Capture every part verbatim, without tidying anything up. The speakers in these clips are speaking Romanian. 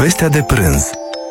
Povestea de prânz.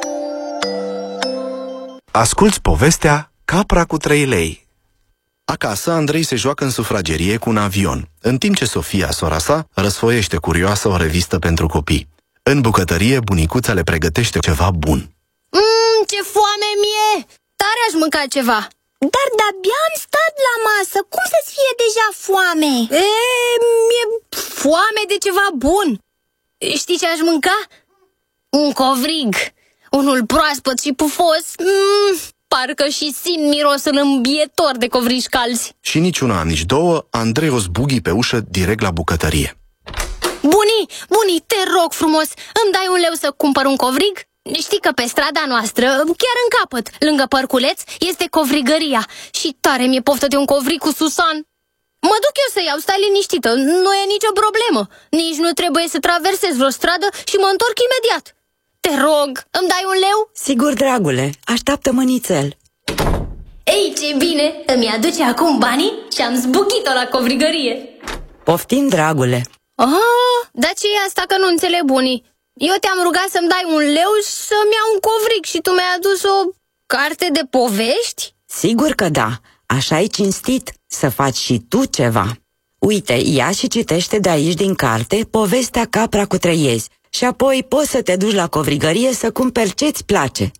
Asculți povestea Capra cu trei lei. Acasă, Andrei se joacă în sufragerie cu un avion, în timp ce Sofia, sora sa, răsfoiește curioasă o revistă pentru copii. În bucătărie, bunicuța le pregătește ceva bun. Mmm, ce foame mie! Tare aș mânca ceva. Dar de-abia am stat la masă. Cum să-ți fie deja foame? E, mi-e foame de ceva bun. Știi ce aș mânca? Un covrig. Unul proaspăt și pufos. Mmm, parcă și simt mirosul îmbietor de covrigi calzi. Și nici una, nici două, Andrei o zbughi pe ușă direct la bucătărie. Bunii, bunii, te rog frumos, îmi dai un leu să cumpăr un covrig? Știi că pe strada noastră, chiar în capăt, lângă Părculeț, este covrigăria. Și tare mi-e poftă de un covrig cu susan. Mă duc eu să iau, stai liniștită, nu e nicio problemă. Nici nu trebuie să traversez vreo stradă și mă întorc imediat. Te rog, îmi dai un leu? Sigur, dragule, așteaptă-mă nițel. Ei, ce bine, îmi aduce acum banii și am zbuchit-o la covrigărie. Poftim, dragule. Ah, dar ce e asta că nu înțeleg bunii? Eu te-am rugat să-mi dai un leu și să-mi iau un covrig și tu mi-ai adus o carte de povești? Sigur că da, așa e cinstit să faci și tu ceva. Uite, ia și citește de aici din carte povestea Capra cu trei iezi și apoi poți să te duci la covrigărie să cumperi ce-ți place.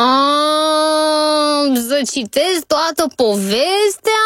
Ah, să citesc toată povestea?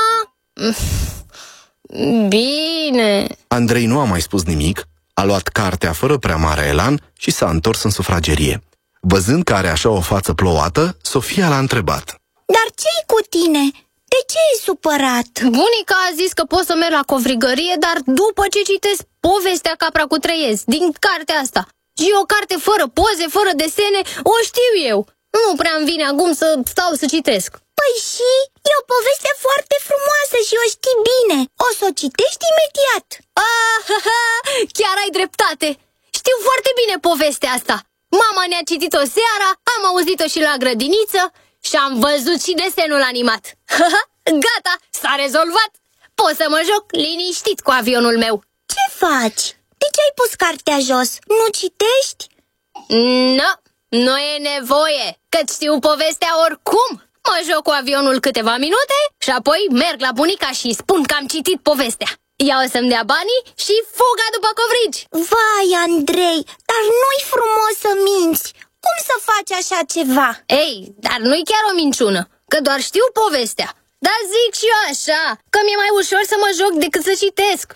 Bine. Andrei nu a mai spus nimic, a luat cartea fără prea mare elan și s-a întors în sufragerie. Văzând că are așa o față plouată, Sofia l-a întrebat. Dar ce-i cu tine? De ce e supărat? Bunica a zis că pot să merg la covrigărie, dar după ce citesc povestea Capra cu trei iezi din cartea asta. Și o carte fără poze, fără desene, o știu eu. Nu prea îmi vine acum să stau să citesc. Păi și? E o poveste foarte frumoasă și o știi bine. O să o citești imediat. Ah, ha, ha, chiar ai dreptate. Știu foarte bine povestea asta. Mama ne-a citit-o seara, am auzit-o și la grădiniță și am văzut și desenul animat. Gata, s-a rezolvat. Pot să mă joc liniștit cu avionul meu. Ce faci? De ce ai pus cartea jos? Nu citești? Nu, nu e nevoie, că știu povestea oricum. Mă joc cu avionul câteva minute și apoi merg la bunica și spun că am citit povestea. Ea o să-mi dea banii și fuga după covrigi. Vai, Andrei, dar nu-i frumos să minți. Cum să faci așa ceva? Ei, dar nu-i chiar o minciună, că doar știu povestea. Dar zic și eu așa, că mi-e mai ușor să mă joc decât să citesc.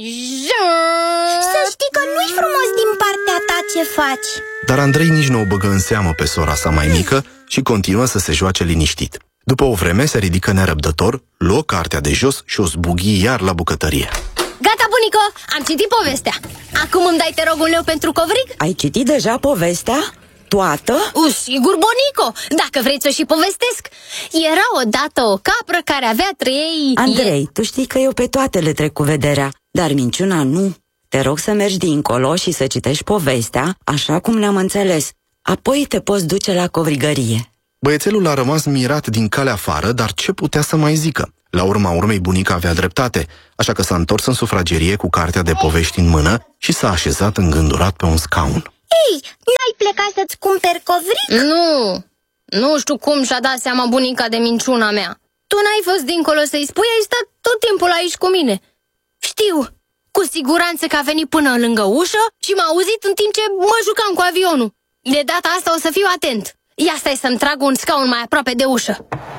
Să știi că nu-i frumos din partea ta ce faci. Dar Andrei nici nu o băgă în seamă pe sora sa mai mică și continuă să se joace liniștit. După o vreme se ridică nerăbdător, luă cartea de jos și o zbughi iar la bucătărie. Gata, bunico, am citit povestea. Acum îmi dai, te rog, un leu pentru covrig? Ai citit deja povestea? Toată? Uh, sigur, bunico, dacă vrei să și povestesc. Era odată o capră care avea trei... Andrei, tu știi că eu pe toate le trec cu vederea, dar minciuna nu. Te rog să mergi dincolo și să citești povestea, așa cum ne-am înțeles. Apoi te poți duce la covrigărie. Băiețelul a rămas mirat din calea afară, dar ce putea să mai zică? La urma urmei, bunica avea dreptate, așa că s-a întors în sufragerie cu cartea de povești în mână și s-a așezat îngândurat pe un scaun. Ei, n-ai plecat să-ți cumperi covrig? Nu, nu știu cum și-a dat seama bunica de minciuna mea. Tu n-ai fost dincolo să-i spui, ai stat tot timpul aici cu mine. Știu, cu siguranță că a venit până lângă ușă și m-a auzit în timp ce mă jucam cu avionul. De data asta o să fiu atent. Ia stai să-mi trag un scaun mai aproape de ușă.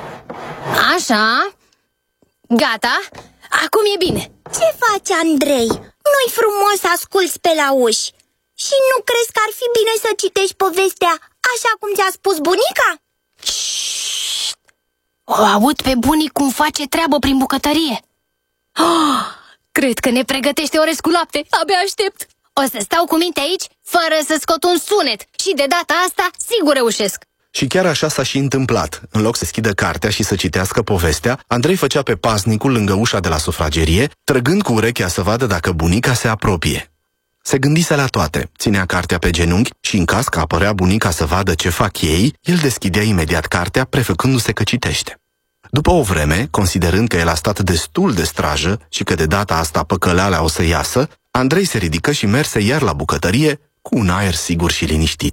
Așa. Gata. Acum e bine. Ce faci, Andrei? Nu-i frumos să asculți pe la uși. Și nu crezi că ar fi bine să citești povestea așa cum ți-a spus bunica? Șșt! O aud pe bunic cum face treabă prin bucătărie. Oh, cred că ne pregătește orez cu lapte. Abia aștept. O să stau cu minte aici fără să scot un sunet și de data asta sigur reușesc. Și chiar așa s-a și întâmplat. În loc să deschidă cartea și să citească povestea, Andrei făcea pe paznicul lângă ușa de la sufragerie, trăgând cu urechea să vadă dacă bunica se apropie. Se gândise la toate, ținea cartea pe genunchi și în caz că apărea bunica să vadă ce fac ei, el deschidea imediat cartea, prefăcându-se că citește. După o vreme, considerând că el a stat destul de strajă și că de data asta păcăleala o să iasă, Andrei se ridică și merse iar la bucătărie cu un aer sigur și liniștit.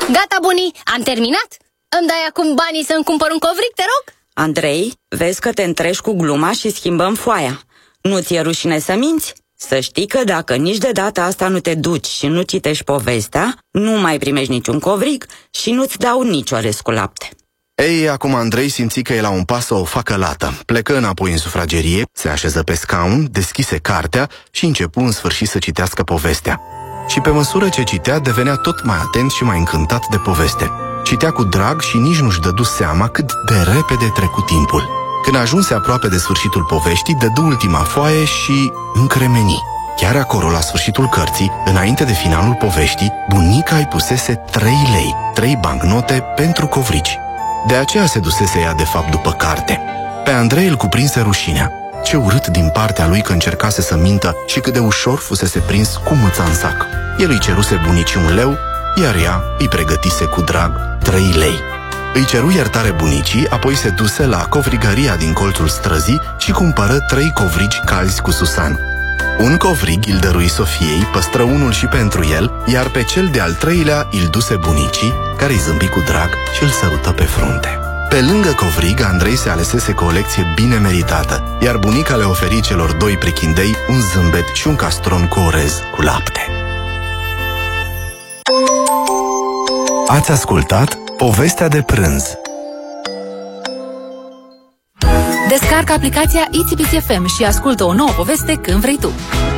Gata, bunii, am terminat. Îmi dai acum banii să-mi cumpăr un covric, te rog? Andrei, vezi că te întrești cu gluma și schimbăm foaia. Nu ți-e rușine să minți? Să știi că dacă nici de data asta nu te duci și nu citești povestea, nu mai primești niciun covric și nu-ți dau nici orez cu lapte. Ei, acum Andrei simți că e la un pas să o facă lată. Plecă înapoi în sufragerie, se așeză pe scaun, deschise cartea și începu în sfârșit să citească povestea. Și pe măsură ce citea, devenea tot mai atent și mai încântat de poveste. Citea cu drag și nici nu-și dădu seama cât de repede trecu timpul. Când ajunse aproape de sfârșitul poveștii, dădu ultima foaie și încremeni. Chiar acolo, la sfârșitul cărții, înainte de finalul poveștii, bunica îi pusese trei lei, trei bancnote pentru covrici. De aceea se dusese ea de fapt după carte. Pe Andrei îl cuprinse rușinea. Ce urât din partea lui că încercase să mintă și cât de ușor fusese prins cu mâța în sac. El îi ceruse bunicii un leu, iar ea îi pregătise cu drag trei lei. Îi ceru iertare bunicii, apoi se duse la covrigăria din colțul străzii și cumpără trei covrici calzi cu susan. Un covrig îl dărui Sofiei, păstră unul și pentru el, iar pe cel de-al treilea îl duse bunicii, care îi zâmbi cu drag și îl sărută pe frunte. Pe lângă covrig, Andrei se alesese cu o lecție bine meritată, iar bunica le oferi celor doi prechindei un zâmbet și un castron cu orez cu lapte. Ați ascultat Povestea de prânz. Descarcă aplicația I T B C F M și ascultă o nouă poveste când vrei tu.